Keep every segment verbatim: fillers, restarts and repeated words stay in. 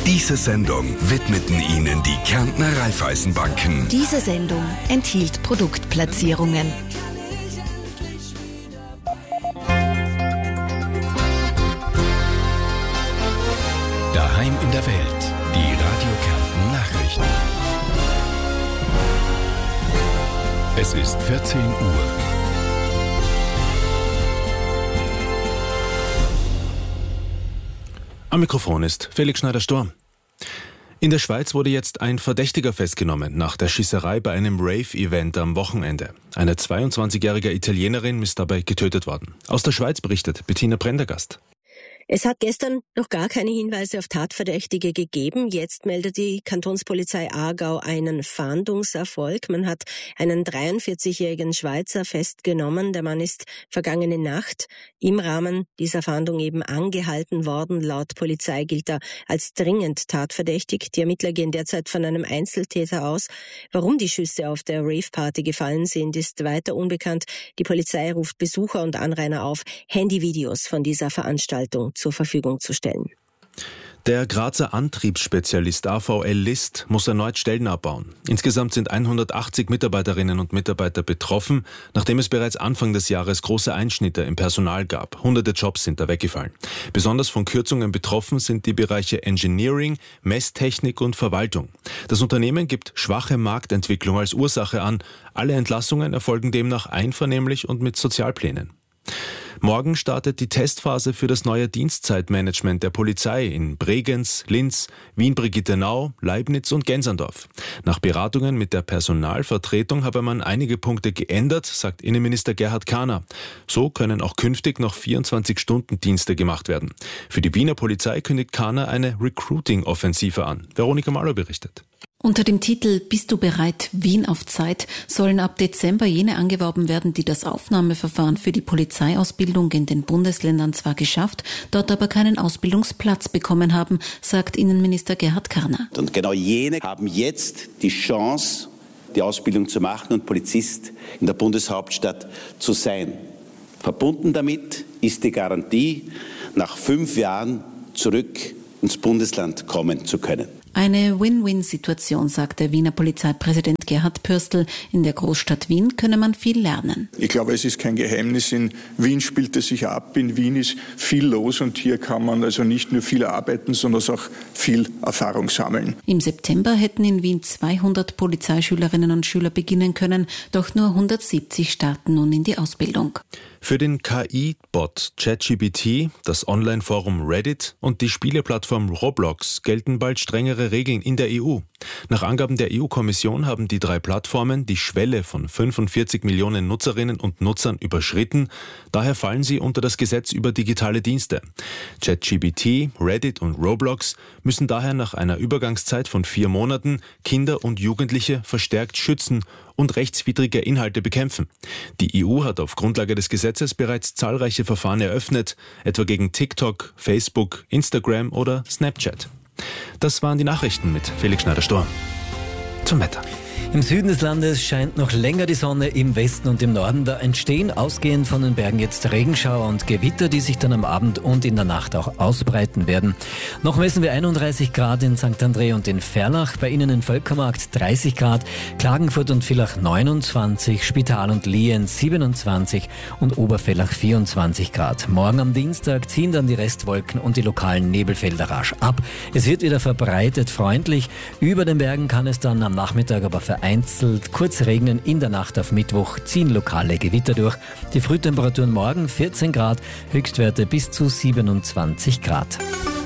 Diese Sendung widmeten Ihnen die Kärntner Raiffeisenbanken. Diese Sendung enthielt Produktplatzierungen. Daheim in der Welt. Die Radio Kärnten Nachrichten. Es ist vierzehn Uhr. Am Mikrofon ist Felix Schneider-Sturm. In der Schweiz wurde jetzt ein Verdächtiger festgenommen nach der Schießerei bei einem Rave-Event am Wochenende. Eine zweiundzwanzigjährige Italienerin ist dabei getötet worden. Aus der Schweiz berichtet Bettina Prendergast. Es hat gestern noch gar keine Hinweise auf Tatverdächtige gegeben. Jetzt meldet die Kantonspolizei Aargau einen Fahndungserfolg. Man hat einen dreiundvierzigjährigen Schweizer festgenommen. Der Mann ist vergangene Nacht im Rahmen dieser Fahndung eben angehalten worden. Laut Polizei gilt er als dringend tatverdächtig. Die Ermittler gehen derzeit von einem Einzeltäter aus. Warum die Schüsse auf der Rave-Party gefallen sind, ist weiter unbekannt. Die Polizei ruft Besucher und Anrainer auf, Handyvideos von dieser Veranstaltung zur Verfügung zu stellen. Der Grazer Antriebsspezialist A V L List muss erneut Stellen abbauen. Insgesamt sind hundertachtzig Mitarbeiterinnen und Mitarbeiter betroffen, nachdem es bereits Anfang des Jahres große Einschnitte im Personal gab. Hunderte Jobs sind da weggefallen. Besonders von Kürzungen betroffen sind die Bereiche Engineering, Messtechnik und Verwaltung. Das Unternehmen gibt schwache Marktentwicklung als Ursache an. Alle Entlassungen erfolgen demnach einvernehmlich und mit Sozialplänen. Morgen startet die Testphase für das neue Dienstzeitmanagement der Polizei in Bregenz, Linz, Wien-Brigittenau, Leibnitz und Genserndorf. Nach Beratungen mit der Personalvertretung habe man einige Punkte geändert, sagt Innenminister Gerhard Kahner. So können auch künftig noch vierundzwanzig-Stunden-Dienste gemacht werden. Für die Wiener Polizei kündigt Kahner eine Recruiting-Offensive an. Veronika Mahler berichtet. Unter dem Titel »Bist du bereit? Wien auf Zeit« sollen ab Dezember jene angeworben werden, die das Aufnahmeverfahren für die Polizeiausbildung in den Bundesländern zwar geschafft, dort aber keinen Ausbildungsplatz bekommen haben, sagt Innenminister Gerhard Kahner. Und genau jene haben jetzt die Chance, die Ausbildung zu machen und Polizist in der Bundeshauptstadt zu sein. Verbunden damit ist die Garantie, nach fünf Jahren zurück ins Bundesland kommen zu können. Eine Win-Win-Situation, sagt der Wiener Polizeipräsident Gerhard Pürstl. In der Großstadt Wien könne man viel lernen. Ich glaube, es ist kein Geheimnis. In Wien spielt es sich ab. In Wien ist viel los und hier kann man also nicht nur viel arbeiten, sondern auch viel Erfahrung sammeln. Im September hätten in Wien zweihundert Polizeischülerinnen und Schüler beginnen können, doch nur hundertsiebzig starten nun in die Ausbildung. Für den K I-Bot ChatGPT, das Online-Forum Reddit und die Spieleplattform Roblox gelten bald strengere Regeln in der E U. Nach Angaben der E U-Kommission haben die drei Plattformen die Schwelle von fünfundvierzig Millionen Nutzerinnen und Nutzern überschritten. Daher fallen sie unter das Gesetz über digitale Dienste. ChatGPT, Reddit und Roblox müssen daher nach einer Übergangszeit von vier Monaten Kinder und Jugendliche verstärkt schützen und rechtswidrige Inhalte bekämpfen. Die E U hat auf Grundlage des Gesetzes bereits zahlreiche Verfahren eröffnet, etwa gegen TikTok, Facebook, Instagram oder Snapchat. Das waren die Nachrichten mit Felix Schneider-Sturm. Zum Wetter. Im Süden des Landes scheint noch länger die Sonne, im Westen und im Norden. Da entstehen ausgehend von den Bergen jetzt Regenschauer und Gewitter, die sich dann am Abend und in der Nacht auch ausbreiten werden. Noch messen wir einunddreißig Grad in Sankt André und in Ferlach, bei Ihnen in Völkermarkt dreißig Grad, Klagenfurt und Villach neunundzwanzig, Spital und Lien siebenundzwanzig und Obervellach vierundzwanzig Grad. Morgen am Dienstag ziehen dann die Restwolken und die lokalen Nebelfelder rasch ab. Es wird wieder verbreitet freundlich. Über den Bergen kann es dann am Nachmittag aber vereinzelt kurz regnen. In der Nacht auf Mittwoch ziehen lokale Gewitter durch. Die Frühtemperaturen morgen vierzehn Grad, Höchstwerte bis zu siebenundzwanzig Grad.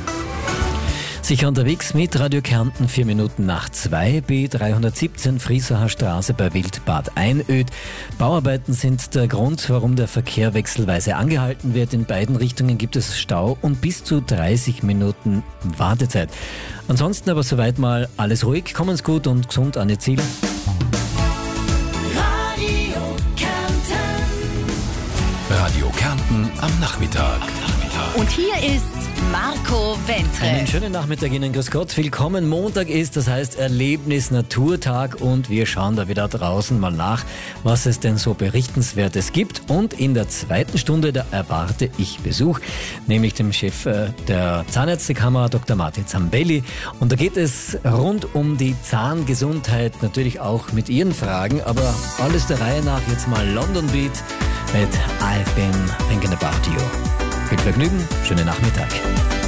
Sicher unterwegs mit Radio Kärnten, vier Minuten nach zwei, B dreihundertsiebzehn Friesacher Straße bei Wildbad Einöd. Bauarbeiten sind der Grund, warum der Verkehr wechselweise angehalten wird. In beiden Richtungen gibt es Stau und bis zu dreißig Minuten Wartezeit. Ansonsten aber soweit mal alles ruhig, kommen's gut und gesund an Ihr Ziel. Radio Kärnten am Nachmittag. Tag. Und hier ist Marco Wentre. Einen schönen Nachmittag Ihnen, grüß Gott, willkommen. Montag ist, das heißt Erlebnis-Naturtag und wir schauen da wieder draußen mal nach, was es denn so Berichtenswertes gibt. Und in der zweiten Stunde, da erwarte ich Besuch, nämlich dem Chef äh, der Zahnärztekammer, Doktor Martin Zambelli. Und da geht es rund um die Zahngesundheit, natürlich auch mit Ihren Fragen, aber alles der Reihe nach. Jetzt mal London Beat mit I've Been Thinking About You. Viel Vergnügen, schönen Nachmittag.